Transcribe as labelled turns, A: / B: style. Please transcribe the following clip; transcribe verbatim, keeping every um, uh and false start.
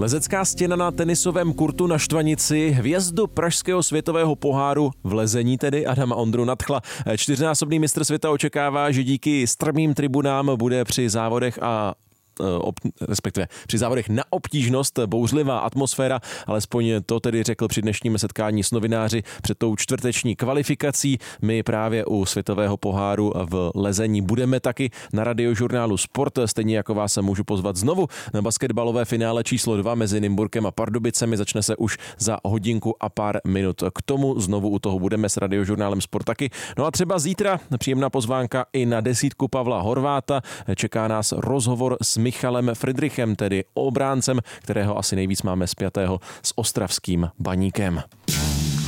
A: Lezecká stěna na tenisovém kurtu na Štvanici, hvězdu pražského světového poháru v lezení tedy Adama Ondru nadchla. Čtyřnásobný mistr světa očekává, že díky strmým tribunám bude při závodech a Ob, respektive při závodech na obtížnost bouřlivá atmosféra, alespoň to tedy řekl při dnešním setkání s novináři před tou čtvrteční kvalifikací. My právě u světového poháru v lezení budeme taky na Radiožurnálu Sport, stejně jako vás se můžu pozvat znovu na basketbalové finále číslo dva mezi Nymburkem a Pardubicemi. Začne se už za hodinku a pár minut. K tomu znovu u toho budeme s Radiožurnálem Sport taky. No a třeba zítra příjemná pozvánka i na desítku Pavla Horváta. Čeká nás rozhovor s Michalem Fridrichem, tedy obráncem, kterého asi nejvíc máme spjatého s ostravským Baníkem.